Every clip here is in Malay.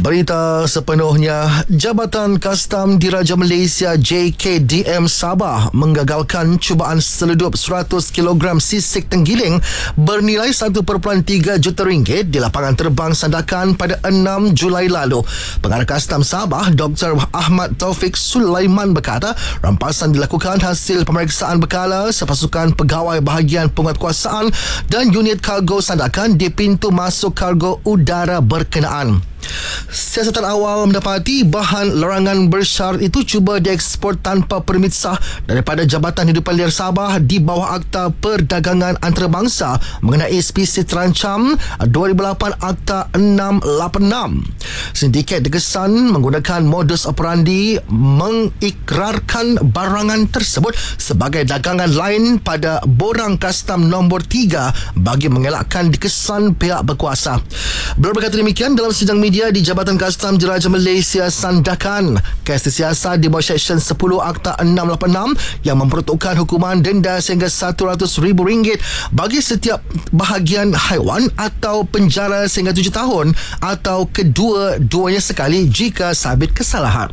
Berita sepenuhnya, Jabatan Kastam Diraja Malaysia JKDM Sabah menggagalkan cubaan seledup 100 kg sisik tenggiling bernilai 1.3 juta ringgit di lapangan terbang Sandakan pada 6 Julai lalu. Pengarah Kastam Sabah, Dr. Ahmad Taufik Sulaiman berkata, rampasan dilakukan hasil pemeriksaan berkala sepasukan pegawai bahagian penguatkuasaan dan unit kargo Sandakan di pintu masuk kargo udara berkenaan. Siasatan awal mendapati bahan larangan bersyarat itu cuba diekspor tanpa permit sah daripada Jabatan Hidupan Liar Sabah di bawah Akta Perdagangan Antarabangsa mengenai spesies terancam 2008 Akta 686. Sindiket terkesan menggunakan modus operandi mengikrarkan barangan tersebut sebagai dagangan lain pada borang kastam nombor 3 bagi mengelakkan dikesan pihak berkuasa. Beliau berkata demikian dalam sidang media di Jabatan Kastam Diraja Malaysia Sandakan. Kes disiasat di bawah Seksyen 10 Akta 686 yang memperuntukkan hukuman denda sehingga RM100,000 bagi setiap bahagian haiwan atau penjara sehingga 7 tahun atau kedua-duanya sekali jika sabit kesalahan.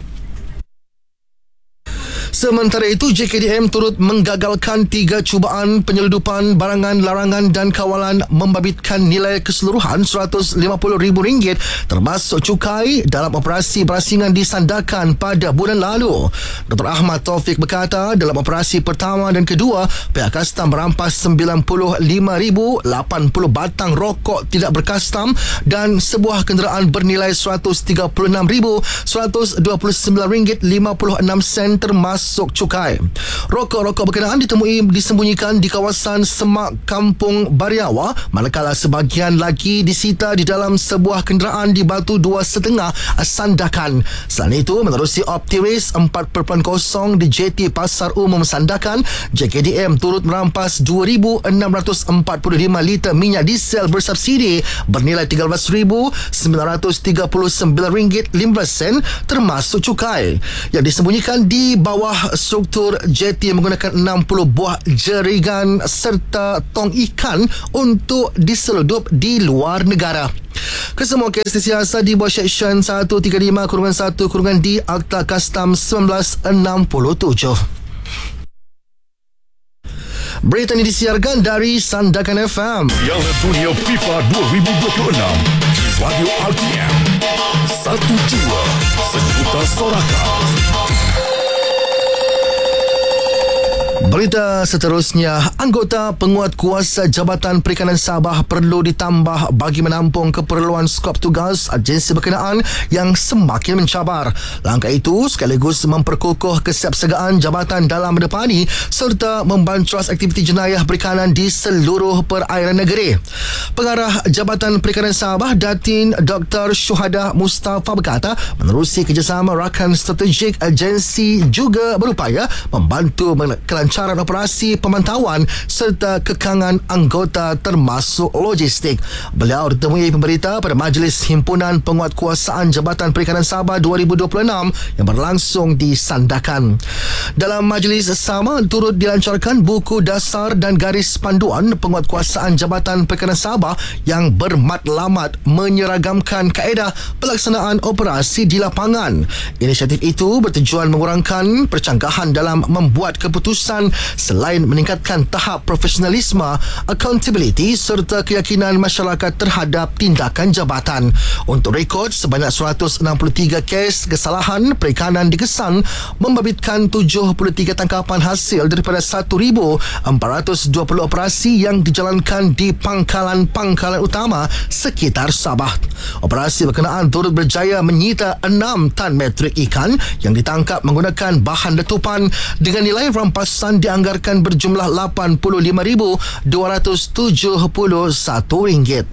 Sementara itu, JKDM turut menggagalkan 3 cubaan penyeludupan barangan larangan dan kawalan membabitkan nilai keseluruhan RM150,000 termasuk cukai dalam operasi berasingan di Sandakan pada bulan lalu. Dr. Ahmad Taufik berkata, dalam operasi pertama dan kedua, pihak kastam merampas 95,080 batang rokok tidak berkastam dan sebuah kenderaan bernilai RM136,129.56 termasuk cukai. Rokok-rokok berkenaan disembunyikan di kawasan Semak Kampung Bariawa, manakala sebahagian lagi disita di dalam sebuah kenderaan di Batu 2.5 Sandakan. Selain itu, menerusi Optiris 4.0 di JT Pasar Umum Sandakan, JKDM turut merampas 2,645 liter minyak diesel bersubsidi bernilai RM13,939.15 termasuk cukai yang disembunyikan di bawah struktur jeti menggunakan 60 buah jerigan serta tong ikan untuk diseludup di luar negara. Kesemua kes disiasat di bawah Seksyen 135-1-D Akta Kastam 1967. Berita ini disiarkan dari Sandakan FM. Piala Dunia FIFA 2026 di Radio RTM. Satu jiwa, sejuta sorakan. Berita seterusnya, anggota penguatkuasa Jabatan Perikanan Sabah perlu ditambah bagi menampung keperluan skop tugas agensi berkenaan yang semakin mencabar. Langkah itu sekaligus memperkukuh kesiapsiagaan jabatan dalam mendepani serta membancuas aktiviti jenayah perikanan di seluruh perairan negeri. Pengarah Jabatan Perikanan Sabah, Datin Dr. Syuhada Mustafa berkata, menerusi kerjasama rakan strategik agensi juga berupaya membantu kelancaran operasi pemantauan serta kekangan anggota termasuk logistik. Beliau ditemui pemberita pada Majlis Himpunan Penguatkuasaan Jabatan Perikanan Sabah 2026 yang berlangsung di Sandakan. Dalam majlis sama turut dilancarkan buku dasar dan garis panduan penguatkuasaan Jabatan Perikanan Sabah yang bermatlamat menyeragamkan kaedah pelaksanaan operasi di lapangan. Inisiatif itu bertujuan mengurangkan percanggahan dalam membuat keputusan selain meningkatkan tahap profesionalisme, accountability serta keyakinan masyarakat terhadap tindakan jabatan. Untuk rekod, sebanyak 163 kes kesalahan perikanan dikesan membabitkan 73 tangkapan hasil daripada 1,420 operasi yang dijalankan di pangkalan-pangkalan utama sekitar Sabah. Operasi berkenaan turut berjaya menyita 6 tan metrik ikan yang ditangkap menggunakan bahan letupan dengan nilai rampasan dianggarkan berjumlah RM85,271.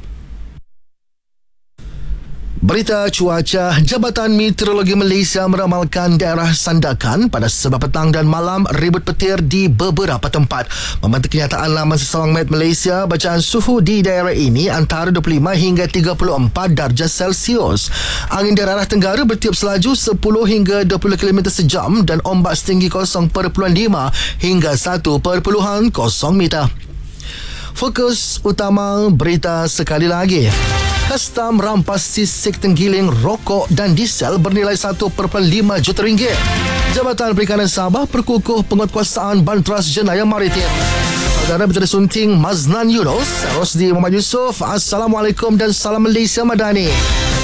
Berita cuaca, Jabatan Meteorologi Malaysia meramalkan daerah Sandakan pada sebab petang dan malam ribut petir di beberapa tempat. Membantu kenyataan laman Sesawang Met Malaysia, bacaan suhu di daerah ini antara 25 hingga 34 darjah Celsius. Angin dari arah tenggara bertiup selaju 10 hingga 20 km sejam dan ombak setinggi 0.5 hingga 1.0 meter. Fokus utama berita sekali lagi. Kastam rampas sisik tenggiling rokok dan diesel bernilai 1.5 juta ringgit. Jabatan Perikanan Sabah perkukuh penguatkuasaan Banteras Jenayah Maritim. Saudara Berita Sunting Mazlan Yunus, Rosdi Muhammad Yusof, Assalamualaikum dan salam Malaysia Madani.